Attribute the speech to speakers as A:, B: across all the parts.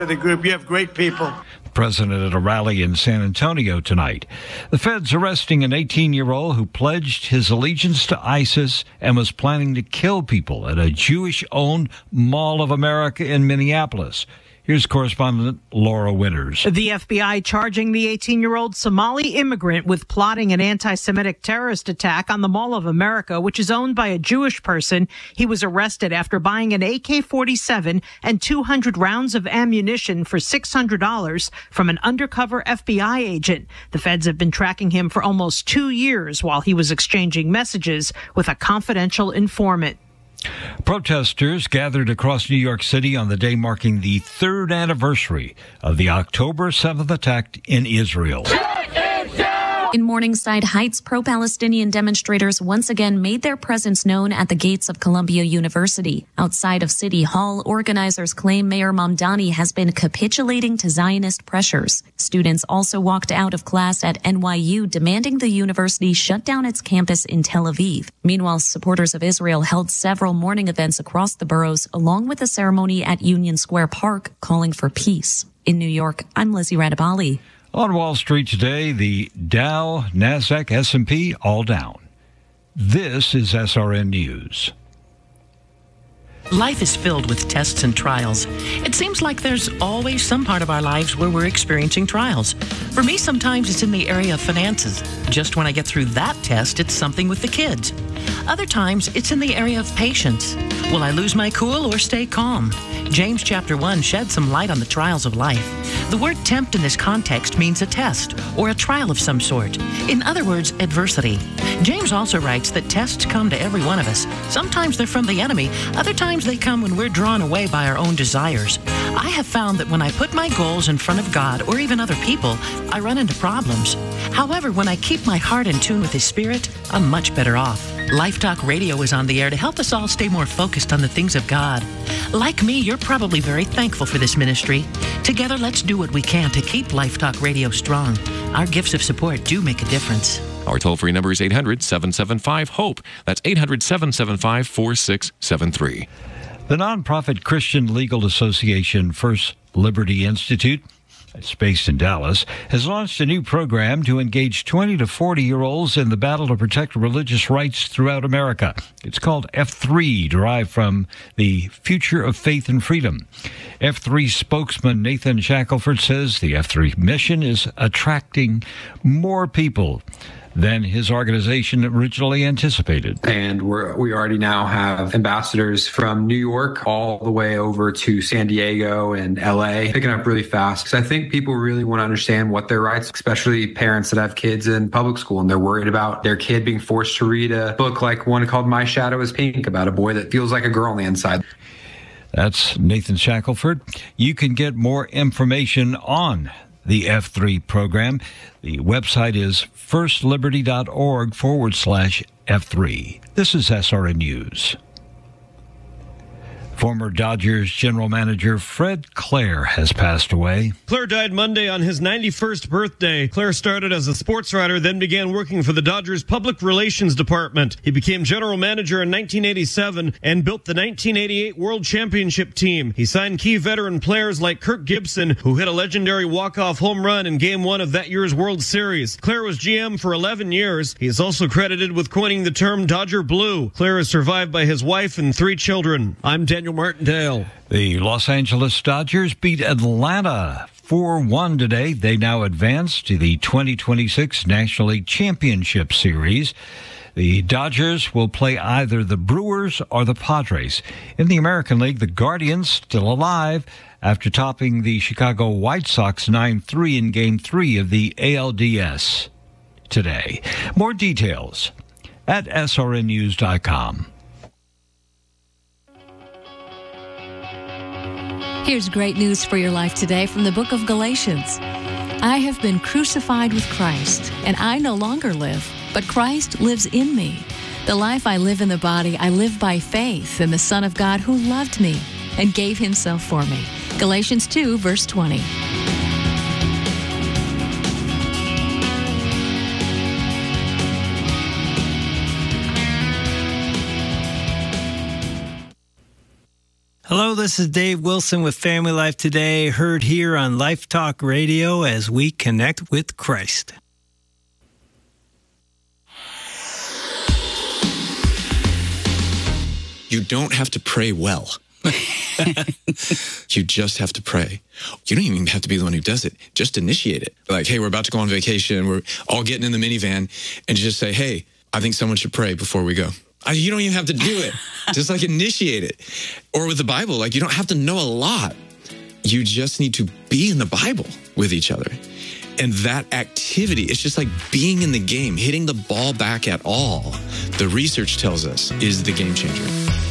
A: the group. You have great people.
B: President at a rally in San Antonio tonight. The feds arresting an 18-year-old who pledged his allegiance to ISIS and was planning to kill people at a Jewish-owned Mall of America in Minneapolis. Here's correspondent Laura Winters.
C: The FBI charging the 18-year-old Somali immigrant with plotting an anti-Semitic terrorist attack on the Mall of America, which is owned by a Jewish person. He was arrested after buying an AK-47 and 200 rounds of ammunition for $600 from an undercover FBI agent. The feds have been tracking him for almost 2 years while he was exchanging messages with a confidential informant.
B: Protesters gathered across New York City on the day marking the third anniversary of the October 7th attack in Israel.
D: In Morningside Heights, pro-Palestinian demonstrators once again made their presence known at the gates of Columbia University. Outside of City Hall, organizers claim Mayor Mamdani has been capitulating to Zionist pressures. Students also walked out of class at NYU, demanding the university shut down its campus in Tel Aviv. Meanwhile, supporters of Israel held several morning events across the boroughs, along with a ceremony at Union Square Park calling for peace. In New York, I'm Lizzie Radabali.
B: On Wall Street today, the Dow, Nasdaq, S&P all down. This is SRN News.
E: Life is filled with tests and trials. It seems like there's always some part of our lives where we're experiencing trials. For me, sometimes it's in the area of finances. Just when I get through that test, it's something with the kids. Other times, it's in the area of patience. Will I lose my cool or stay calm? James chapter 1 sheds some light on the trials of life. The word tempt in this context means a test or a trial of some sort. In other words, adversity. James also writes that tests come to every one of us. Sometimes they're from the enemy. Other times they come when we're drawn away by our own desires. I have found that when I put my goals in front of God or even other people, I run into problems. However, when I keep my heart in tune with His Spirit, I'm much better off. Life Talk Radio is on the air to help us all stay more focused on the things of God. Like me, you're probably very thankful for this ministry. Together, let's do what we can to keep Life Talk Radio strong. Our gifts of support do make a difference.
F: Our toll-free number is 800-775-HOPE. That's 800-775-4673.
B: The nonprofit Christian Legal Association First Liberty Institute, it's based in Dallas, has launched a new program to engage 20 to 40-year-olds in the battle to protect religious rights throughout America. It's called F3, derived from the Future of Faith and Freedom. F3 spokesman Nathan Shackelford says the F3 mission is attracting more people than his organization originally anticipated.
G: And we already now have ambassadors from New York all the way over to San Diego and LA, picking up really fast. Because I think people really want to understand what their rights, especially parents that have kids in public school and they're worried about their kid being forced to read a book like one called My Shadow is Pink about a boy that feels like a girl on the inside.
B: That's Nathan Shackelford. You can get more information on the F3 program. The website is firstliberty.org/F3. This is SRN News. Former Dodgers general manager Fred Claire has passed away.
H: Claire died Monday on his 91st birthday. Claire started as a sports writer, then began working for the Dodgers Public Relations Department. He became general manager in 1987 and built the 1988 World Championship team. He signed key veteran players like Kirk Gibson, who hit a legendary walk-off home run in Game 1 of that year's World Series. Claire was GM for 11 years. He is also credited with coining the term Dodger Blue. Claire is survived by his wife and 3 children. I'm Daniel Martindale.
B: The Los Angeles Dodgers beat Atlanta 4-1 today. They now advance to the 2026 National League Championship Series. The Dodgers will play either the Brewers or the Padres. In the American League, the Guardians still alive after topping the Chicago White Sox 9-3 in Game 3 of the ALDS today. More details at srnnews.com.
I: Here's great news for your life today from the book of Galatians. I have been crucified with Christ, and I no longer live, but Christ lives in me. The life I live in the body, I live by faith in the Son of God who loved me and gave himself for me. Galatians 2, verse 20.
A: Hello, this is Dave Wilson with Family Life Today, heard here on Life Talk Radio as we connect with Christ.
J: You don't have to pray well. You just have to pray. You don't even have to be the one who does it. Just initiate it. Like, hey, we're about to go on vacation. We're all getting in the minivan. And just say, hey, I think someone should pray before we go. You don't even have to do it. Just like initiate it. Or with the Bible, like you don't have to know a lot. You just need to be in the Bible with each other. And that activity, it's just like being in the game, hitting the ball back at all. The research tells us is the game changer.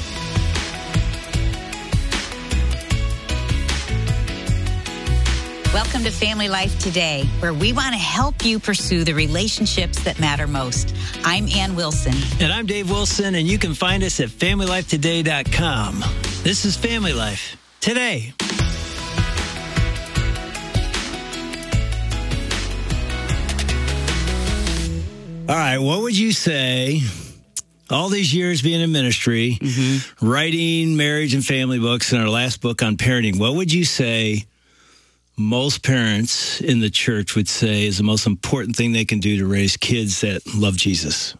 K: Welcome to Family Life Today, where we want to help you pursue the relationships that matter most. I'm Ann Wilson.
A: And I'm Dave Wilson, and you can find us at FamilyLifeToday.com. This is Family Life Today. All right, what would you say, all these years being in ministry, writing marriage and family books, and our last book on parenting, what would you say most parents in the church would say is the most important thing they can do to raise kids that love Jesus?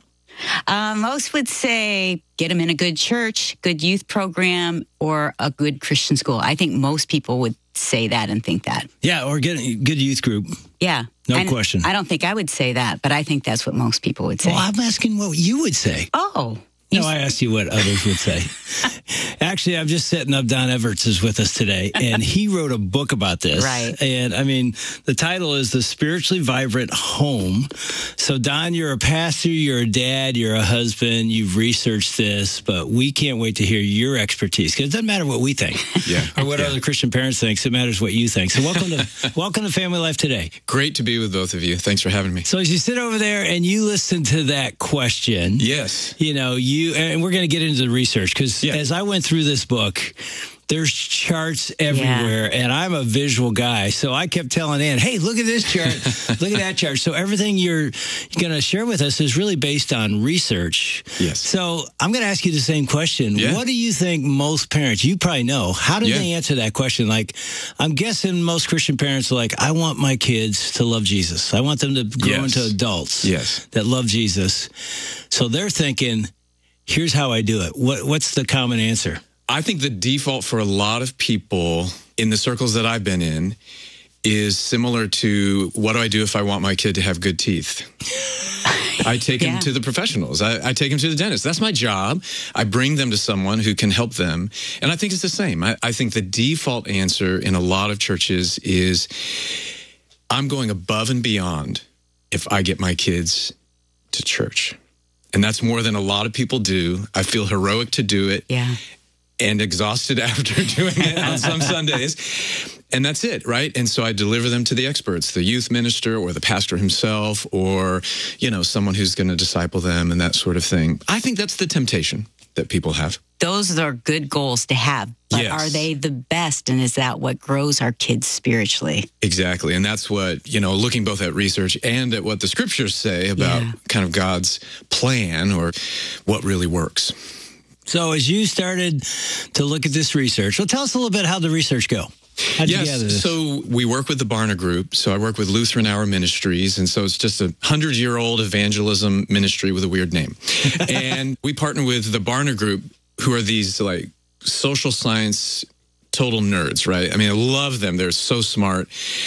K: Most would say get them in a good church, good youth program, or a good Christian school. I think most people would say that and think that.
A: Yeah, or get a good youth group.
K: Yeah.
A: No question.
K: I don't think I would say that, but I think that's what most people would say.
A: Well, I'm asking what you would say.
K: Oh.
A: No, I asked you what others would say. Actually, I'm just setting up. Don Everts is with us today, and he wrote a book about this.
K: Right.
A: And, I mean, the title is The Spiritually Vibrant Home. So, Don, you're a pastor, you're a dad, you're a husband, you've researched this, but we can't wait to hear your expertise, because it doesn't matter what we think or what other Christian parents think. It matters what you think. So, welcome to Family Life Today.
J: Great to be with both of you. Thanks for having me.
A: So, as you sit over there and you listen to that question,
J: yes,
A: you know, and we're going to get into the research, because as I went through this book, there's charts everywhere, and I'm a visual guy. So I kept telling Ann, hey, look at this chart, look at that chart. So everything you're going to share with us is really based on research.
J: Yes.
A: So I'm going to ask you the same question. Yeah. What do you think most parents, you probably know, how do they answer that question? Like, I'm guessing most Christian parents are like, I want my kids to love Jesus. I want them to grow into adults that love Jesus. So they're thinking, here's how I do it. What's the common answer?
J: I think the default for a lot of people in the circles that I've been in is similar to, what do I do if I want my kid to have good teeth? I take him to the professionals. I take him to the dentist. That's my job. I bring them to someone who can help them. And I think it's the same. I think the default answer in a lot of churches is, I'm going above and beyond if I get my kids to church. And that's more than a lot of people do. I feel heroic to do it.
K: Yeah.
J: And exhausted after doing it on some Sundays. And that's it, right? And so I deliver them to the experts, the youth minister or the pastor himself, or, you know, someone who's going to disciple them and that sort of thing. I think that's the temptation that people have.
K: Those are good goals to have, but are they the best? And is that what grows our kids spiritually?
J: Exactly. And that's what, you know, looking both at research and at what the scriptures say about kind of God's plan or what really works.
A: So as you started to look at this research, well, tell us a little bit how the research go. How'd you gather this?
J: So we work with the Barna Group. So I work with Lutheran Hour Ministries. And so it's just a 100-year-old evangelism ministry with a weird name. And we partner with the Barna Group, who are these like social science total nerds, right? I mean, I love them. They're so smart.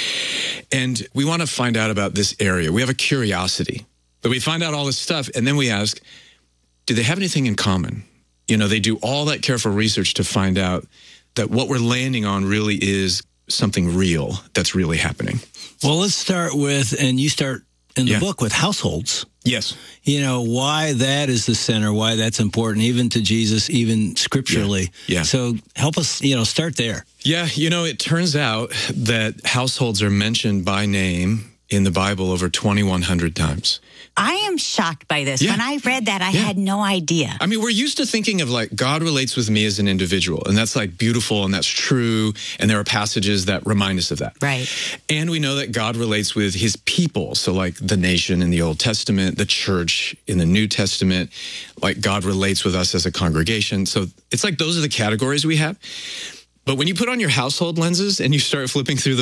J: And we want to find out about this area. We have a curiosity. But we find out all this stuff, and then we ask, do they have anything in common? You know, they do all that careful research to find out that what we're landing on really is something real that's really happening.
A: Well, let's start with, and you start in the book with households.
J: Yes.
A: You know, why that is the center, why that's important, even to Jesus, even scripturally.
J: Yeah.
A: So help us, you know, start there.
J: Yeah, you know, it turns out that households are mentioned by name in the Bible over 2,100 times.
K: I am shocked by this.
J: Yeah.
K: When I read that, I had no idea.
J: I mean, we're used to thinking of like God relates with me as an individual, and that's like beautiful and that's true. And there are passages that remind us of that.
K: Right.
J: And we know that God relates with his people. So like the nation in the Old Testament, the church in the New Testament, like God relates with us as a congregation. So it's like those are the categories we have. But when you put on your household lenses and you start flipping through the